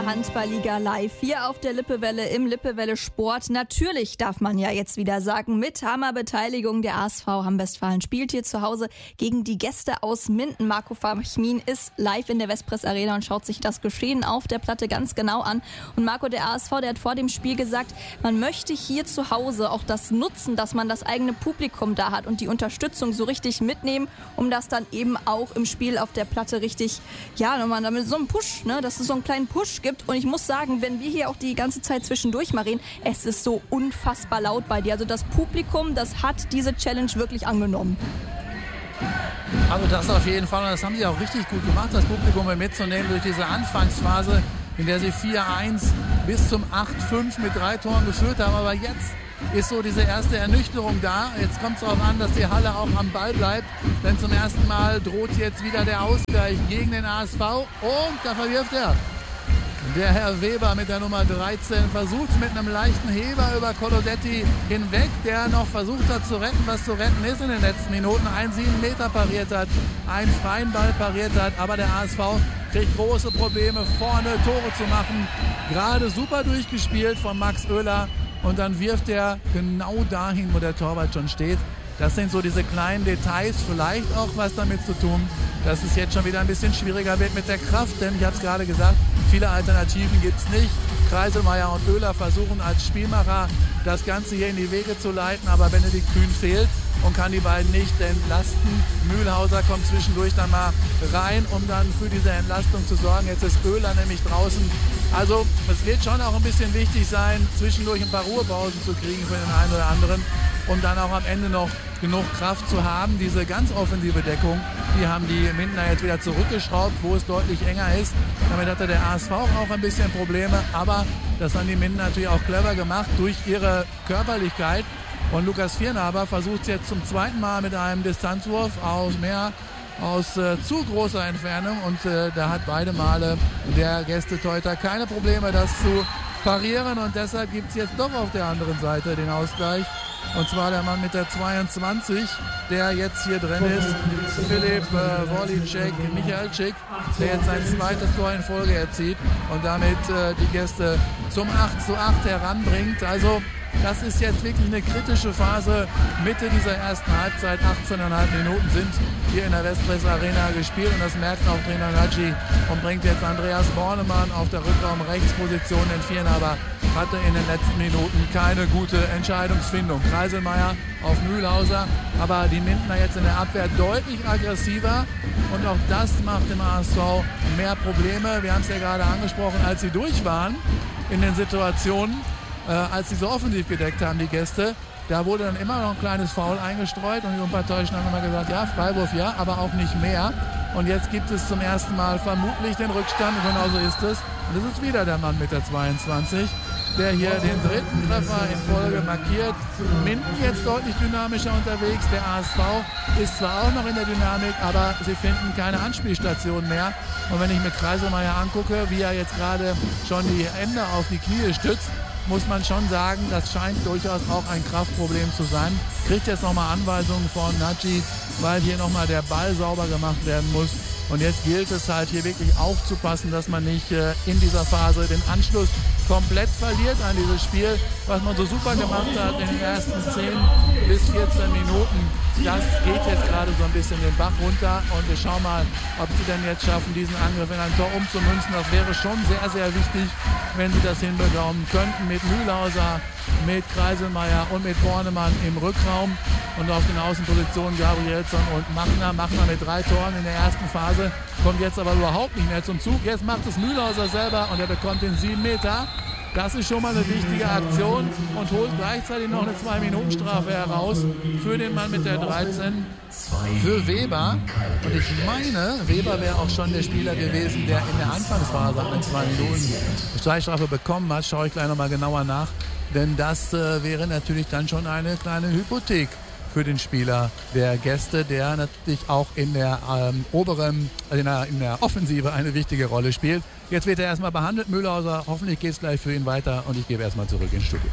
Handball-Liga live hier auf der Lippewelle im Lippewelle Sport. Natürlich darf man ja jetzt wieder sagen, mit Hammerbeteiligung der ASV Hamm-Westfalen spielt hier zu Hause gegen die Gäste aus Minden. Marco Fachmin ist live in der Westpress Arena und schaut sich das Geschehen auf der Platte ganz genau an. Und Marco, der ASV, der hat vor dem Spiel gesagt, man möchte hier zu Hause auch das nutzen, dass man das eigene Publikum da hat und die Unterstützung so richtig mitnehmen, um das dann eben auch im Spiel auf der Platte richtig, ja, nochmal damit so einen Push, ne, dass es so einen kleinen Push gibt. Und ich muss sagen, wenn wir hier auch die ganze Zeit zwischendurch mal reden, es ist so unfassbar laut bei dir. Also das Publikum, das hat diese Challenge wirklich angenommen. Also das auf jeden Fall. Und das haben sie auch richtig gut gemacht, das Publikum mitzunehmen durch diese Anfangsphase, in der sie 4-1 bis zum 8-5 mit 3 Toren geführt haben. Aber jetzt ist so diese erste Ernüchterung da. Jetzt kommt es darauf an, dass die Halle auch am Ball bleibt. Denn zum ersten Mal droht jetzt wieder der Ausgleich gegen den ASV. Und da verwirft er. Der Herr Weber mit der Nummer 13 versucht mit einem leichten Heber über Colodetti hinweg, der noch versucht hat zu retten, was zu retten ist in den letzten Minuten. Einen 7 Meter pariert hat, einen freien Ball pariert hat, aber der ASV kriegt große Probleme, vorne Tore zu machen. Gerade super durchgespielt von Max Oehler und dann wirft er genau dahin, wo der Torwart schon steht. Das sind so diese kleinen Details, vielleicht auch was damit zu tun, dass es jetzt schon wieder ein bisschen schwieriger wird mit der Kraft, denn ich habe es gerade gesagt, viele Alternativen gibt es nicht. Kreiselmeier und Oehler versuchen als Spielmacher das Ganze hier in die Wege zu leiten, aber Benedikt Kühn fehlt und kann die beiden nicht entlasten. Mühlhauser kommt zwischendurch dann mal rein, um dann für diese Entlastung zu sorgen. Jetzt ist Oehler nämlich draußen. Also es wird schon auch ein bisschen wichtig sein, zwischendurch ein paar Ruhepausen zu kriegen für den einen oder anderen, um dann auch am Ende noch genug Kraft zu haben. Diese ganz offensive Deckung, die haben die Mindener jetzt wieder zurückgeschraubt, wo es deutlich enger ist. Damit hatte der ASV auch ein bisschen Probleme, aber das haben die Mindener natürlich auch clever gemacht durch ihre Körperlichkeit. Und Lukas Viernaber versucht es jetzt zum zweiten Mal mit einem Distanzwurf aus zu großer Entfernung und da hat beide Male der Gästetorhüter keine Probleme, das zu parieren und deshalb gibt es jetzt doch auf der anderen Seite den Ausgleich. Und zwar der Mann mit der 22, der jetzt hier drin ist, Filip Michalczyk, der jetzt sein zweites Tor in Folge erzielt und damit die Gäste zum 8:8 heranbringt. Also das ist jetzt wirklich eine kritische Phase. Mitte dieser ersten Halbzeit, 18,5 Minuten sind hier in der Westpress Arena gespielt und das merkt auch Trainer Nagy und bringt jetzt Andreas Bornemann auf der Rückraum-Rechtsposition in Viernaber. Hatte in den letzten Minuten keine gute Entscheidungsfindung. Kreiselmeier auf Mühlhauser, aber die Mindener jetzt in der Abwehr deutlich aggressiver und auch das macht dem ASV mehr Probleme. Wir haben es ja gerade angesprochen, als sie durch waren in den Situationen, als sie so offensiv gedeckt haben, die Gäste, da wurde dann immer noch ein kleines Foul eingestreut und die Unparteiischen haben immer gesagt, ja, Freiwurf ja, aber auch nicht mehr. Und jetzt gibt es zum ersten Mal vermutlich den Rückstand und genauso ist es. Und es ist wieder der Mann mit der 22, der hier den dritten Treffer in Folge markiert. Minden jetzt deutlich dynamischer unterwegs. Der ASV ist zwar auch noch in der Dynamik, aber sie finden keine Anspielstation mehr. Und wenn ich mir Kreiselmeier angucke, wie er jetzt gerade schon die Hände auf die Knie stützt, muss man schon sagen, das scheint durchaus auch ein Kraftproblem zu sein. Kriegt jetzt nochmal Anweisungen von Nagy, weil hier nochmal der Ball sauber gemacht werden muss. Und jetzt gilt es halt hier wirklich aufzupassen, dass man nicht in dieser Phase den Anschluss komplett verliert an dieses Spiel, was man so super gemacht hat in den ersten 10 bis 14 Minuten. Das geht jetzt gerade so ein bisschen den Bach runter und wir schauen mal, ob sie denn jetzt schaffen, diesen Angriff in ein Tor umzumünzen. Das wäre schon sehr, sehr wichtig, wenn sie das hinbekommen könnten mit Mühlhauser, mit Kreiselmeier und mit Bornemann im Rückraum und auf den Außenpositionen Gabrielsson und Machner. Machner mit 3 Toren in der ersten Phase, kommt jetzt aber überhaupt nicht mehr zum Zug. Jetzt macht es Mühlhauser selber und er bekommt den 7 Meter. Das ist schon mal eine wichtige Aktion und holt gleichzeitig noch eine 2-Minuten-Strafe heraus für den Mann mit der 13, für Weber. Und ich meine, Weber wäre auch schon der Spieler gewesen, der in der Anfangsphase eine 2 Minuten Freistrafe bekommen hat. Schaue ich gleich nochmal genauer nach, denn das wäre natürlich dann schon eine kleine Hypothek für den Spieler der Gäste, der natürlich auch in der in der Offensive eine wichtige Rolle spielt. Jetzt wird er erstmal behandelt, Mühlhauser. Hoffentlich geht es gleich für ihn weiter und ich gebe erstmal zurück ins Studio.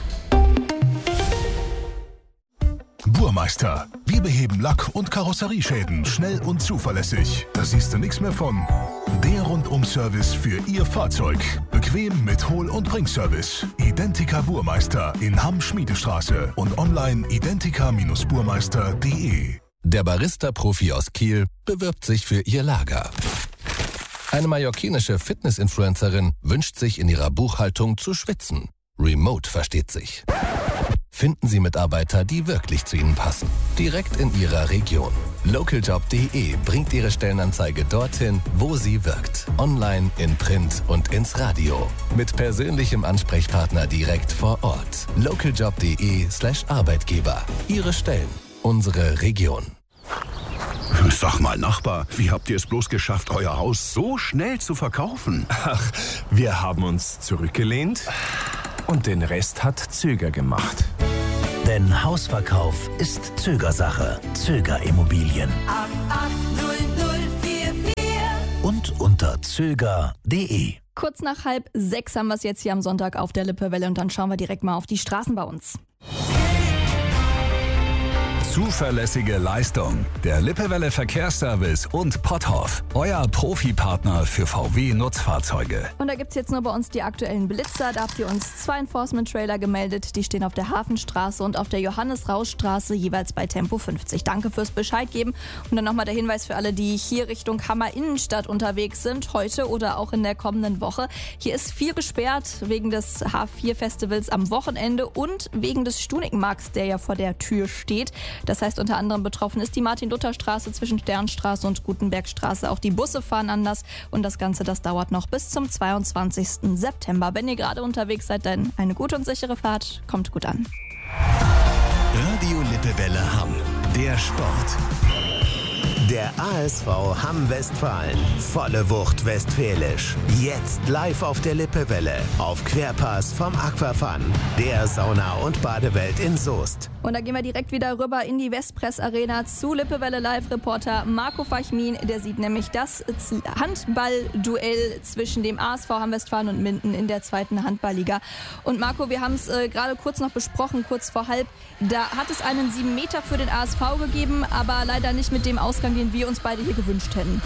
Burmeister. Wir beheben Lack- und Karosserieschäden schnell und zuverlässig. Da siehst du nichts mehr von. Der Rundum-Service für Ihr Fahrzeug. Bequem mit Hol- und Bringservice. Identica Burmeister in Hamm-Schmiedestraße und online identica-burmeister.de. Der Barista-Profi aus Kiel bewirbt sich für ihr Lager. Eine mallorquinische Fitness-Influencerin wünscht sich in ihrer Buchhaltung zu schwitzen. Remote versteht sich. Finden Sie Mitarbeiter, die wirklich zu Ihnen passen. Direkt in Ihrer Region. Localjobs.de bringt Ihre Stellenanzeige dorthin, wo sie wirkt. Online, in Print und ins Radio. Mit persönlichem Ansprechpartner direkt vor Ort. Localjobs.de/Arbeitgeber. Ihre Stellen. Unsere Region. Sag mal, Nachbar, wie habt ihr es bloß geschafft, euer Haus so schnell zu verkaufen? Ach, wir haben uns zurückgelehnt und den Rest hat Zöger gemacht. Denn Hausverkauf ist Zögersache. Zöger Immobilien. 880044. Und unter zöger.de. Kurz nach 5:30 haben wir es jetzt hier am Sonntag auf der Lippewelle und dann schauen wir direkt mal auf die Straßen bei uns. Zuverlässige Leistung. Der Lippewelle Verkehrsservice und Potthoff. Euer Profipartner für VW-Nutzfahrzeuge. Und da gibt es jetzt nur bei uns die aktuellen Blitzer. Da habt ihr uns 2 Enforcement-Trailer gemeldet. Die stehen auf der Hafenstraße und auf der Johannes-Rausch-Straße jeweils bei Tempo 50. Danke fürs Bescheid geben. Und dann nochmal der Hinweis für alle, die hier Richtung Hammer Innenstadt unterwegs sind, heute oder auch in der kommenden Woche. Hier ist viel gesperrt wegen des H4-Festivals am Wochenende und wegen des Stunikenmarkts, der ja vor der Tür steht. Das heißt, unter anderem betroffen ist die Martin-Luther-Straße zwischen Sternstraße und Gutenbergstraße. Auch die Busse fahren anders und das Ganze, das dauert noch bis zum 22. September. Wenn ihr gerade unterwegs seid, dann eine gute und sichere Fahrt. Kommt gut an. Radio Lippewelle Hamm. Der Sport. Der ASV Hamm-Westfalen. Volle Wucht westfälisch. Jetzt live auf der Lippewelle. Auf Querpass vom Aquafun. Der Sauna- und Badewelt in Soest. Und da gehen wir direkt wieder rüber in die Westpress Arena zu Lippewelle Live-Reporter Marco Fachmin. Der sieht nämlich das Handballduell zwischen dem ASV Hamm-Westfalen und Minden in der 2. Handballliga. Und Marco, wir haben es gerade kurz noch besprochen, kurz vor halb. Da hat es einen 7 Meter für den ASV gegeben, aber leider nicht mit dem Ausgang, den wir uns beide hier gewünscht hätten.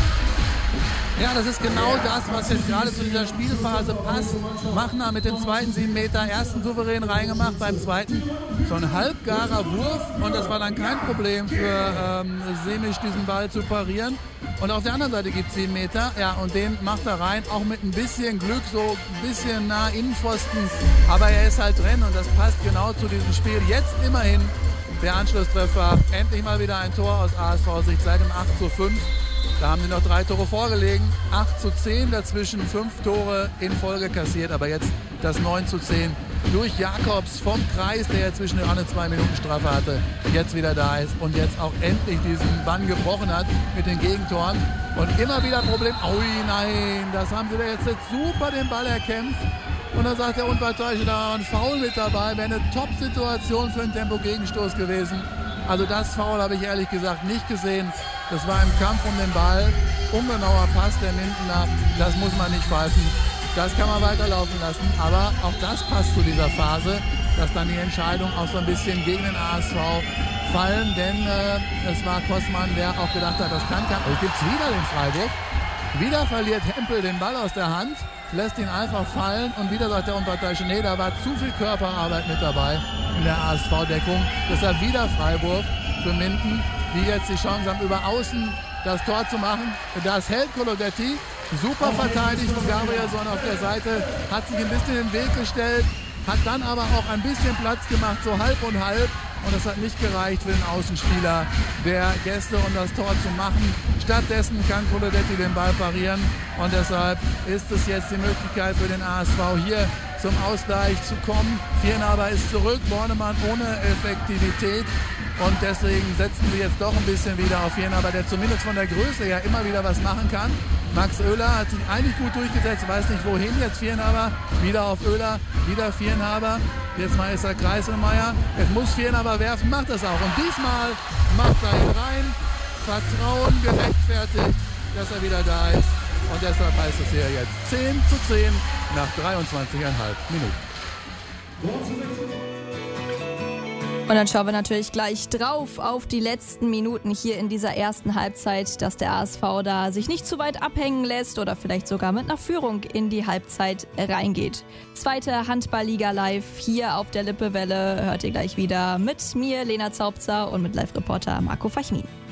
Ja, das ist genau das, was jetzt gerade zu dieser Spielphase passt. Machner mit dem zweiten 7 Meter, ersten souverän reingemacht, beim zweiten so ein halbgarer Wurf und das war dann kein Problem für Semisch, diesen Ball zu parieren. Und auf der anderen Seite gibt es 7 Meter, ja, und den macht er rein, auch mit ein bisschen Glück, so ein bisschen nah Innenpfosten, aber er ist halt drin und das passt genau zu diesem Spiel. Jetzt immerhin der Anschlusstreffer, endlich mal wieder ein Tor aus ASV-Sicht seit dem 8:5. Da haben sie noch 3 Tore vorgelegen, 8:10, dazwischen 5 Tore in Folge kassiert, aber jetzt das 9:10 durch Jakobs vom Kreis, der ja zwischen eine 2-Minuten-Strafe hatte, jetzt wieder da ist und jetzt auch endlich diesen Bann gebrochen hat mit den Gegentoren. Und immer wieder Problem, ui nein, das haben sie da jetzt super den Ball erkämpft. Und dann sagt der Unparteiische, da war ein Foul mit dabei, wäre eine Top-Situation für einen Tempo-Gegenstoß gewesen. Also das Foul habe ich ehrlich gesagt nicht gesehen. Das war im Kampf um den Ball. Ungenauer Pass der Mindener, das muss man nicht pfeifen. Das kann man weiterlaufen lassen. Aber auch das passt zu dieser Phase, dass dann die Entscheidung auch so ein bisschen gegen den ASV fallen. Denn es war Kossmann, der auch gedacht hat, das kann kein... Jetzt gibt es wieder den Freiwurf. Wieder verliert Hempel den Ball aus der Hand, lässt ihn einfach fallen und wieder sagt der Unparteiische, nee, da war zu viel Körperarbeit mit dabei in der ASV-Deckung. Deshalb wieder Freiwurf für Minden, die jetzt die Chance haben, über außen das Tor zu machen. Das hält Colodetti, super verteidigt von Gabrielson auf der Seite, hat sich ein bisschen in den Weg gestellt, hat dann aber auch ein bisschen Platz gemacht, so halb und halb. Und das hat nicht gereicht für den Außenspieler der Gäste, um das Tor zu machen. Stattdessen kann Colodetti den Ball parieren. Und deshalb ist es jetzt die Möglichkeit für den ASV hier zum Ausgleich zu kommen. Viernhaber ist zurück, Bornemann ohne Effektivität. Und deswegen setzen sie jetzt doch ein bisschen wieder auf Viernhaber, der zumindest von der Größe her immer wieder was machen kann. Max Oehler hat sich eigentlich gut durchgesetzt, weiß nicht wohin jetzt Viernhaber. Wieder auf Oehler, wieder Viernhaber. Jetzt mal ist er Kreiselmeier. Jetzt muss Viernhaber werfen, macht das auch. Und diesmal macht er ihn rein. Vertrauen gerechtfertigt, dass er wieder da ist. Und deshalb heißt es hier jetzt 10:10 nach 23,5 Minuten. Und dann schauen wir natürlich gleich drauf auf die letzten Minuten hier in dieser ersten Halbzeit, dass der ASV da sich nicht zu weit abhängen lässt oder vielleicht sogar mit einer Führung in die Halbzeit reingeht. Zweite Handball-Liga live hier auf der Lippewelle hört ihr gleich wieder mit mir, Lena Zaubzer, und mit Live-Reporter Marco Fachmin.